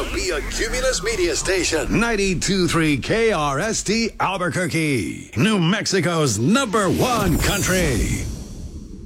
be a Cumulus Media Station. 92.3 KRST Albuquerque, New Mexico's #1 country.